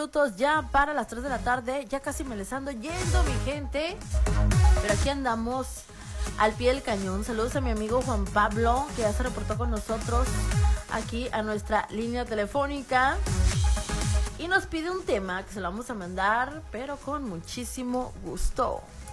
minutos ya para las 3 de la tarde. Ya casi me les ando yendo, mi gente. Pero aquí andamos al pie del cañón. Saludos a mi amigo Juan Pablo, que ya se reportó con nosotros aquí a nuestra línea telefónica. Y nos pide un tema que se lo vamos a mandar, pero con muchísimo gusto.